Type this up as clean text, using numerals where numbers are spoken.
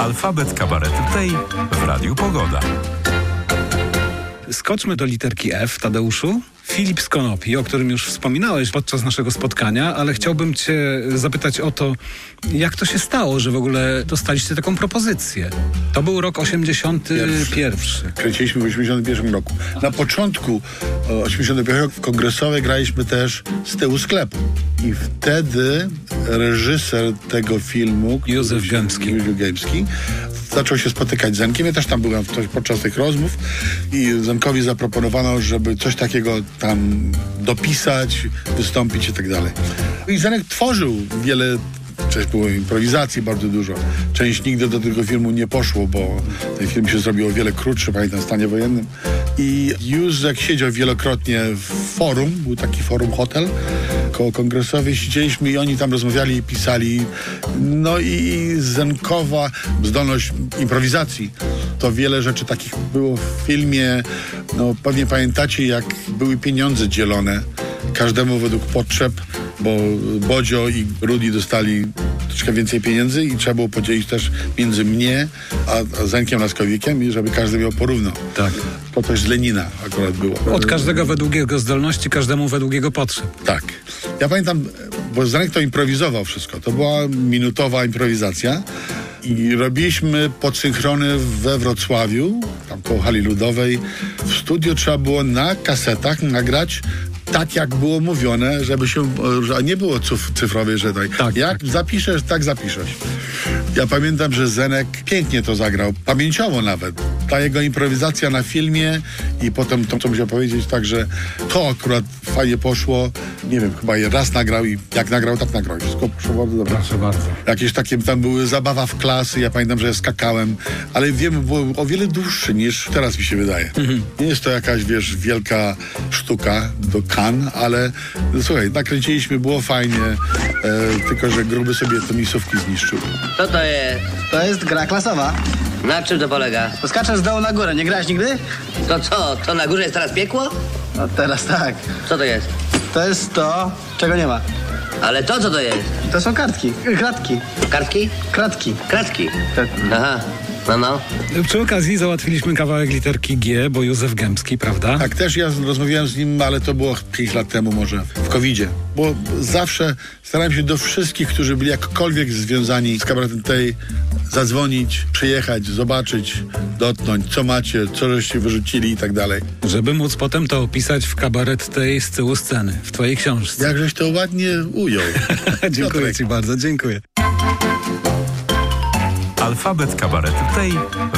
Alfabet kabaretu tej w Radiu Pogoda. Skoczmy do literki F, Tadeuszu. Filip z Konopi, o którym już wspominałeś podczas naszego spotkania, ale chciałbym cię zapytać o to, jak to się stało, że w ogóle dostaliście taką propozycję. To był rok 81. Kręciliśmy w 81 roku. Na początku 81 roku w Kongresowej graliśmy też z tyłu sklepu. I wtedy reżyser tego filmu, Józef Gębski, zaczął się spotykać z Zenkiem. Ja też tam byłem podczas tych rozmów i Zenkowi zaproponowano, żeby coś takiego tam dopisać, wystąpić i tak dalej. I Zenek tworzył wiele. Część było improwizacji bardzo dużo. Część nigdy do tego filmu nie poszło, bo ten film się zrobił o wiele krótszy, pamiętam, w stanie wojennym. I Józek siedział wielokrotnie w forum, był taki forum hotel koło Kongresowej, siedzieliśmy i oni tam rozmawiali i pisali. No i Zenkowa zdolność improwizacji, to wiele rzeczy takich było w filmie. No pewnie pamiętacie, jak były pieniądze dzielone każdemu według potrzeb, bo Bodzio i Rudy dostali troszkę więcej pieniędzy i trzeba było podzielić też między mnie a Zenkiem Laskowikiem, i żeby każdy miał porówno. Tak. To też z Lenina akurat było. Od każdego według jego zdolności, każdemu według jego potrzeb. Tak. Ja pamiętam, bo Zenek to improwizował wszystko. To była minutowa improwizacja i robiliśmy podsynchrony we Wrocławiu, tam koło hali ludowej. W studiu trzeba było na kasetach nagrać tak, jak było mówione, żeby się, że nie było cyfrowej, że tak. Jak zapiszesz, tak zapiszesz. Ja pamiętam, że Zenek pięknie to zagrał, pamięciowo nawet. Ta jego improwizacja na filmie i potem to, co musiał powiedzieć, tak, że to akurat fajnie poszło. Nie wiem, chyba je raz nagrał i jak nagrał, tak nagrał. Wszystko poszło bardzo dobrze. Proszę bardzo. Jakieś takie tam były zabawa w klasy, ja pamiętam, że ja skakałem, ale wiem, było o wiele dłuższy niż teraz mi się wydaje. Nie jest to jakaś, wiesz, wielka sztuka do Cannes, ale słuchaj, nakręciliśmy, było fajnie, tylko że gruby sobie te miejscówki zniszczył. Co to jest? To jest gra klasowa. Na czym to polega? To skaczesz z dołu na górę, nie grałeś nigdy? To co? To na górze jest teraz piekło? No teraz tak. Co to jest? To jest to, czego nie ma. Ale to co to jest? To są kartki, kratki. Kartki? Kratki. Kratki. Aha. No. Przy okazji załatwiliśmy kawałek literki G, bo Józef Gębski, prawda? Tak, też ja rozmawiałem z nim, ale to było 5 lat temu może, w COVID-zie. Bo zawsze starałem się do wszystkich, którzy byli jakkolwiek związani z kabaretem tej, zadzwonić, przyjechać, zobaczyć, dotknąć, co macie, co żeście wyrzucili i tak dalej. Żeby móc potem to opisać w kabaret tej z tyłu sceny, w twojej książce. Jakżeś to ładnie ujął. Dziękuję ci bardzo, dziękuję. Alfabet kabaretu tej